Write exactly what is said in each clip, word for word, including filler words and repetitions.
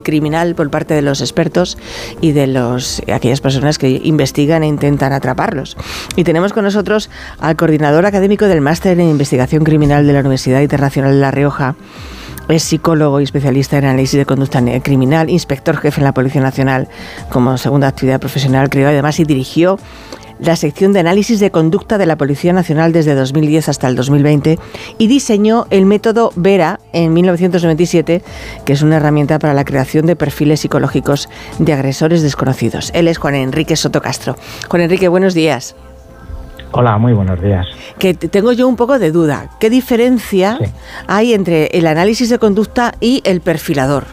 criminal por parte de los expertos y de los aquellas personas que investigan e intentan atraparlos. Y tenemos con nosotros al coordinador académico del Máster en Investigación Criminal de la Universidad Internacional de La Rioja. Es psicólogo y especialista en análisis de conducta criminal, inspector jefe en la Policía Nacional como segunda actividad profesional, creó además y dirigió la sección de análisis de conducta de la Policía Nacional desde dos mil diez hasta el dos mil veinte y diseñó el método Vera en mil novecientos noventa y siete, que es una herramienta para la creación de perfiles psicológicos de agresores desconocidos. Él es Juan Enrique Soto Castro. Juan Enrique, buenos días. Hola, muy buenos días. Que tengo yo un poco de duda. ¿Qué diferencia sí. hay entre el análisis de conducta y el perfilador?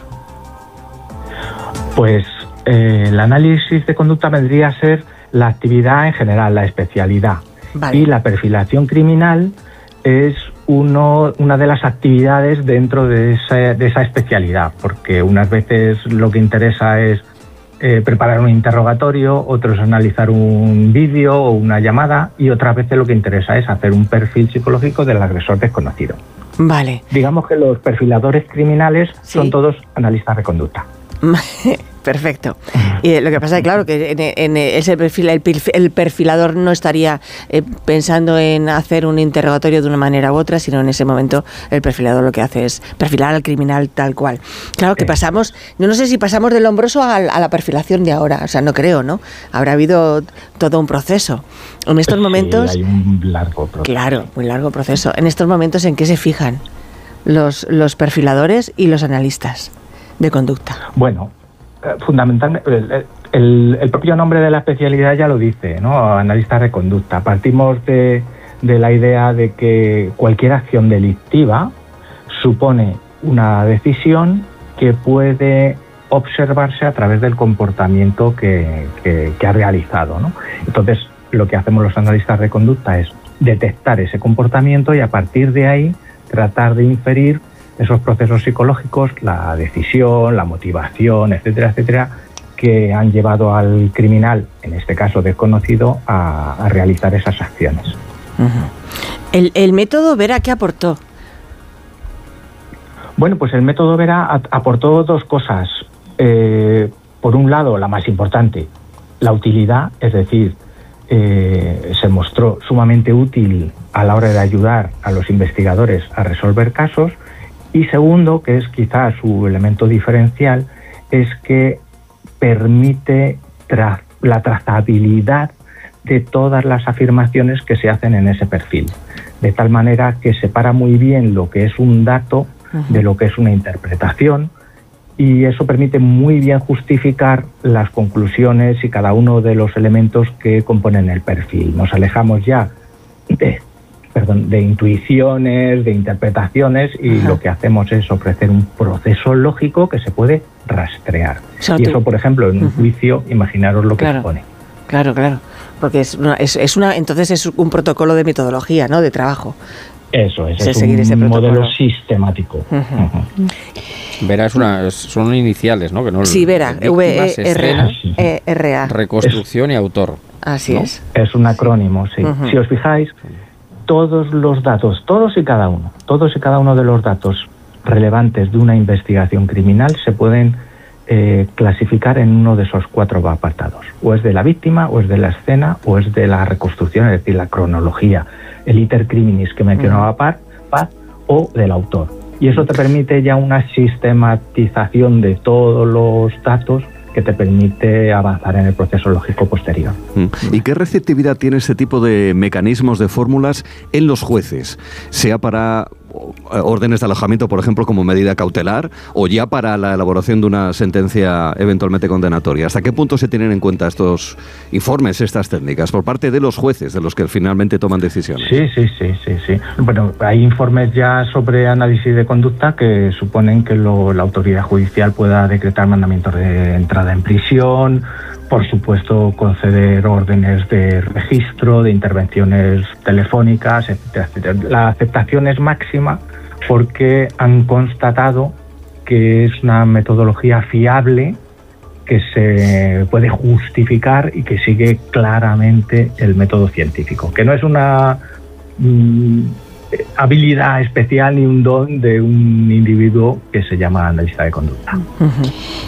Pues eh, el análisis de conducta vendría a ser la actividad en general, la especialidad. Vale. Y la perfilación criminal es uno, una de las actividades dentro de esa, de esa especialidad, porque unas veces lo que interesa es eh, preparar un interrogatorio, otros analizar un vídeo o una llamada, y otras veces lo que interesa es hacer un perfil psicológico del agresor desconocido. Vale. Digamos que los perfiladores criminales ¿Sí? son todos analistas de conducta. Perfecto. Y lo que pasa es claro que en, en ese perfil el, el perfilador no estaría eh, pensando en hacer un interrogatorio de una manera u otra, sino en ese momento el perfilador lo que hace es perfilar al criminal tal cual. Claro que pasamos, yo no sé si pasamos del hombroso a, a la perfilación de ahora, o sea, no creo, ¿no? Habrá habido todo un proceso. En estos sí, momentos... hay un largo proceso. Claro, muy largo proceso. En estos momentos, ¿en qué se fijan los, los perfiladores y los analistas de conducta? Bueno, fundamentalmente el, el, el propio nombre de la especialidad ya lo dice, ¿no? Analistas de conducta. Partimos de, de la idea de que cualquier acción delictiva supone una decisión que puede observarse a través del comportamiento que, que, que ha realizado, ¿no? Entonces, lo que hacemos los analistas de conducta es detectar ese comportamiento y a partir de ahí tratar de inferir esos procesos psicológicos, la decisión, la motivación, etcétera, etcétera, que han llevado al criminal, en este caso desconocido, a, a realizar esas acciones. Uh-huh. ¿El, el método Vera qué aportó? Bueno, pues el método Vera aportó dos cosas. Eh, por un lado, la más importante, la utilidad, es decir, eh, se mostró sumamente útil a la hora de ayudar a los investigadores a resolver casos. Y segundo, que es quizás su elemento diferencial, es que permite tra- la trazabilidad de todas las afirmaciones que se hacen en ese perfil, de tal manera que separa muy bien lo que es un dato uh-huh. de lo que es una interpretación, y eso permite muy bien justificar las conclusiones y cada uno de los elementos que componen el perfil. Nos alejamos ya de... Perdón, de intuiciones, de interpretaciones, y Ajá. lo que hacemos es ofrecer un proceso lógico que se puede rastrear. O sea, y eso, por ejemplo, en un uh-huh. juicio, imaginaros lo que claro. supone. Claro, claro, porque es una, es, es una, entonces es un protocolo de metodología, ¿no?, de trabajo. Eso es, es, es seguir un ese modelo sistemático. Uh-huh. Uh-huh. Vera es una, son iniciales, ¿no? Que no sí, Vera, V E R A. Reconstrucción es, y autor. Así ¿no? es. Es un acrónimo, sí. Uh-huh. Si os fijáis, todos los datos, todos y cada uno, todos y cada uno de los datos relevantes de una investigación criminal se pueden eh, clasificar en uno de esos cuatro apartados. O es de la víctima, o es de la escena, o es de la reconstrucción, es decir, la cronología, el iter criminis que mencionaba Paz, Paz, o del autor. Y eso te permite ya una sistematización de todos los datos que te permite avanzar en el proceso lógico posterior. ¿Y qué receptividad tiene ese tipo de mecanismos, de fórmulas en los jueces? Sea para órdenes de alojamiento, por ejemplo, como medida cautelar, o ya para la elaboración de una sentencia eventualmente condenatoria. ¿Hasta qué punto se tienen en cuenta estos informes, estas técnicas, por parte de los jueces, de los que finalmente toman decisiones? Sí, sí, sí, sí, sí. Bueno, hay informes ya sobre análisis de conducta que suponen que lo, la autoridad judicial pueda decretar mandamientos de entrada en prisión, por supuesto conceder órdenes de registro, de intervenciones telefónicas, etcétera, etcétera. La aceptación es máxima porque han constatado que es una metodología fiable, que se puede justificar y que sigue claramente el método científico, que no es una, habilidad especial ni un don de un individuo que se llama analista de conducta. Uh-huh.